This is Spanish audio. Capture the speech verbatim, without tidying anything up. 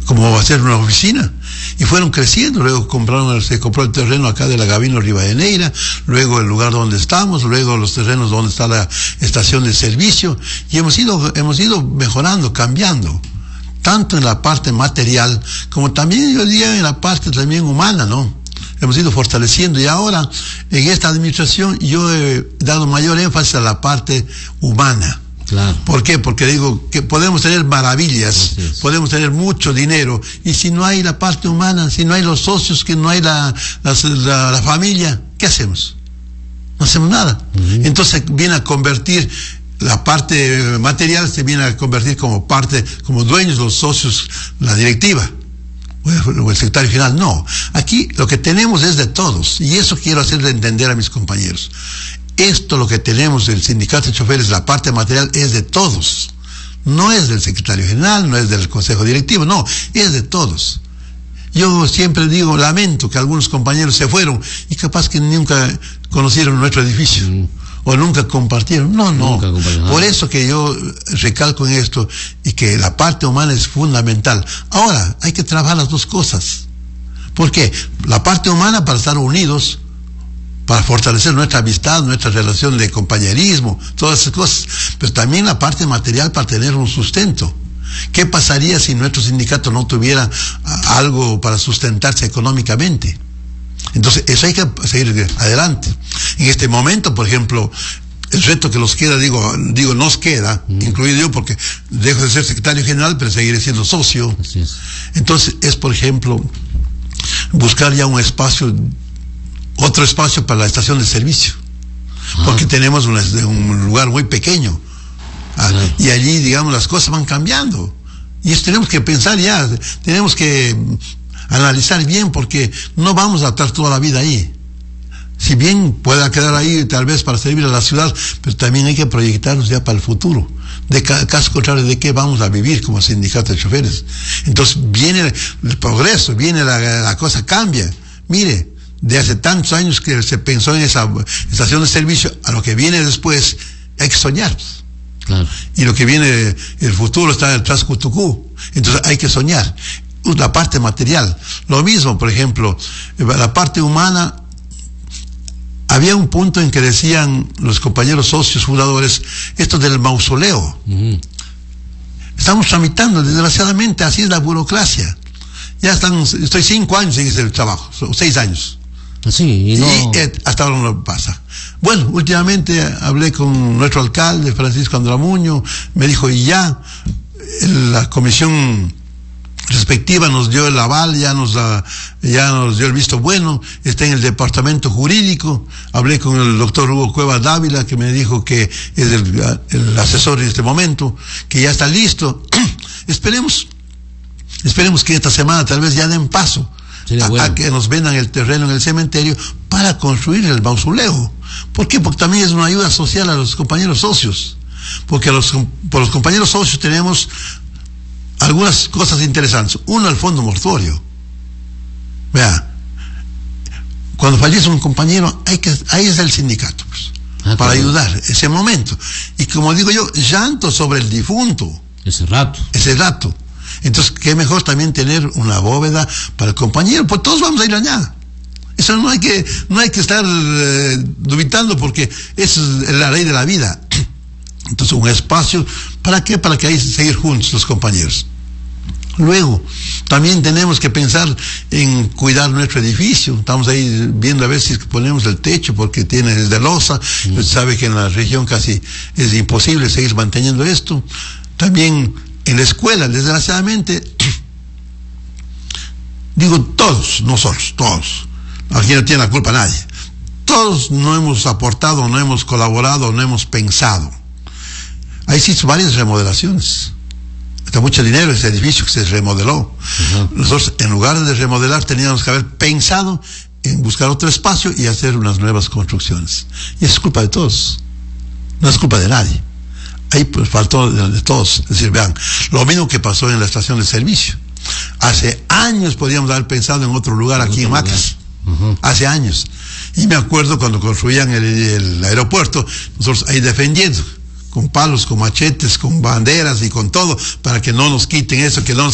como va a ser una oficina. Y fueron creciendo, luego compraron, se compró el terreno acá de la Gavino Rivadeneira, luego el lugar donde estamos, luego los terrenos donde está la estación de servicio, y hemos ido, hemos ido mejorando, cambiando, tanto en la parte material, como también yo diría en la parte también humana, ¿no? Hemos ido fortaleciendo, y ahora, en esta administración, yo he dado mayor énfasis a la parte humana. Claro. ¿Por qué? Porque digo que podemos tener maravillas, podemos tener mucho dinero, y si no hay la parte humana, si no hay los socios, que no hay la, la, la, la familia, ¿qué hacemos? No hacemos nada. Uh-huh. Entonces viene a convertir la parte material, se viene a convertir como parte, como dueños los socios, la directiva o el secretario general. No, aquí lo que tenemos es de todos, y eso quiero hacerle entender a mis compañeros. Esto, lo que tenemos del sindicato de choferes, la parte material, es de todos. No es del secretario general, no es del consejo directivo, no, es de todos. Yo siempre digo, lamento que algunos compañeros se fueron y capaz que nunca conocieron nuestro edificio, mm. o nunca compartieron. No, no. Nunca Por eso que yo recalco en esto, y que la parte humana es fundamental. Ahora, hay que trabajar las dos cosas. ¿Por qué? La parte humana para estar unidos, para fortalecer nuestra amistad, nuestra relación de compañerismo, todas esas cosas, pero también la parte material para tener un sustento. ¿Qué pasaría si nuestro sindicato no tuviera algo para sustentarse económicamente? Entonces, eso hay que seguir adelante. En este momento, por ejemplo, el reto que nos queda, digo, digo nos queda, mm. incluido yo, porque dejo de ser secretario general, pero seguiré siendo socio. Así es. Entonces, es, por ejemplo, buscar ya un espacio, otro espacio para la estación de servicio, ah. porque tenemos una, un lugar muy pequeño, ah, ah. y allí, digamos, las cosas van cambiando, y eso tenemos que pensar ya, tenemos que analizar bien, porque no vamos a estar toda la vida ahí. Si bien pueda quedar ahí tal vez para servir a la ciudad, pero también hay que proyectarnos ya para el futuro. De ca caso contrario, ¿de qué vamos a vivir como sindicato de choferes? Entonces viene el progreso, viene la, la cosa, cambia. Mire, de hace tantos años que se pensó en esa estación de servicio, a lo que viene después, hay que soñar. Claro. Y lo que viene, el futuro está en el Trascutucú. Entonces hay que soñar. La parte material. Lo mismo, por ejemplo, la parte humana. Había un punto en que decían los compañeros socios fundadores, esto del mausoleo. Uh-huh. Estamos tramitando, desgraciadamente, así es la burocracia. Ya están, estoy cinco años en ese trabajo, seis años. Sí, y no... Y eh, hasta ahora no pasa. Bueno, últimamente hablé con nuestro alcalde, Francisco Andramuño, me dijo, y ya, la comisión respectiva nos dio el aval, ya nos da, ya nos dio el visto bueno, está en el departamento jurídico. Hablé con el doctor Hugo Cuevas Dávila, que me dijo que es el, el asesor en este momento, que ya está listo. Esperemos, esperemos que esta semana tal vez ya den paso a, bueno. a que nos vendan el terreno en el cementerio para construir el mausoleo. ¿Por qué? Porque también es una ayuda social a los compañeros socios, porque a los, por los compañeros socios tenemos algunas cosas interesantes. Uno, el fondo mortuorio. Vea, cuando fallece un compañero, hay que, ahí está el sindicato, pues, ah, para claro. ayudar ese momento. Y como digo yo, llanto sobre el difunto. Ese rato. Ese rato. Entonces, qué mejor también tener una bóveda para el compañero, pues todos vamos a ir allá. Eso no hay que, no hay que estar eh, dubitando, porque es la ley de la vida. Entonces, un espacio, ¿para qué? Para que hay seguir juntos los compañeros. Luego, también tenemos que pensar en cuidar nuestro edificio. Estamos ahí viendo a ver si ponemos el techo, porque tiene desde losa. Mm. Usted sabe que en la región casi es imposible seguir manteniendo esto. También en la escuela, desgraciadamente, digo todos, nosotros, todos. Aquí no tiene la culpa nadie. Todos no hemos aportado, no hemos colaborado, no hemos pensado. Ahí sí varias remodelaciones. Está mucho dinero ese edificio que se remodeló. Uh-huh. Nosotros, en lugar de remodelar, teníamos que haber pensado en buscar otro espacio y hacer unas nuevas construcciones. Y eso es culpa de todos. No es culpa de nadie. Ahí pues faltó de, de todos. Es decir, vean, lo mismo que pasó en la estación de servicio. Hace años podíamos haber pensado en otro lugar aquí en Macas. Uh-huh. Hace años. Y me acuerdo cuando construían el, el aeropuerto, nosotros ahí defendiendo, con palos, con machetes, con banderas y con todo, para que no nos quiten eso, que no nos